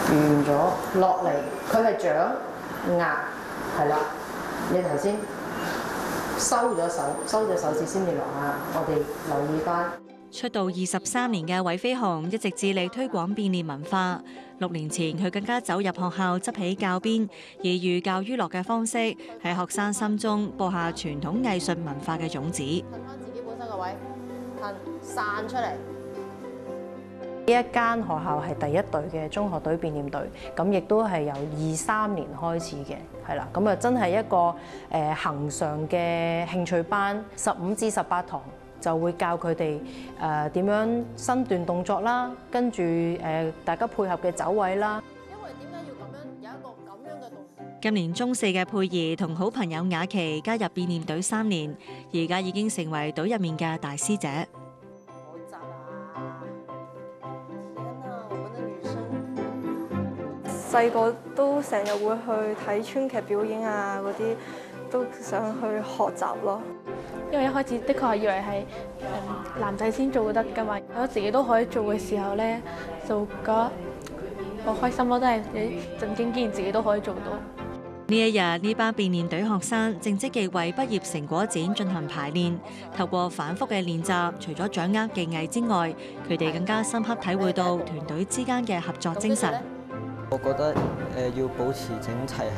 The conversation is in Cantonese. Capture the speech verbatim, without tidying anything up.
完咗落嚟，佢係掌壓係啦。你頭先收咗手，收咗手指先至落下，我哋留意翻。 出道二十三年嘅韋飛鴻一直致力推廣變臉文化。六年前，佢更加走入學校執起教鞭，以寓教於樂嘅方式喺學生心中播下傳統藝術文化嘅種子。 褪翻自己本身個位，褪散出嚟。呢一間學校係第一隊嘅中學隊變臉隊，咁亦都係由二三年開始嘅，係啦，咁啊真係一個誒恆常嘅興趣班，十五至十八堂就會教佢哋誒點樣身段動作啦，跟住誒大家配合嘅走位啦。因為點解要咁樣有一個咁樣嘅動作？ 今年中四嘅佩儀同好朋友雅琪加入變臉隊三年，而家已經成為隊入面嘅大師姐。 細個都成日會去睇川劇表演啊，嗰啲都想去學習咯。 因為一開始的確係以為係誒男仔先做得㗎嘛，如果自己都可以做嘅時候咧，就覺得好開心咯，真係幾震驚，竟然自己都可以做到。 呢一日，呢班變臉隊學生正積極為畢業成果展進行排練。透過反覆嘅練習，除咗掌握技藝之外，佢哋更加深刻體會到團隊之間嘅合作精神。 我覺得誒要保持整齊。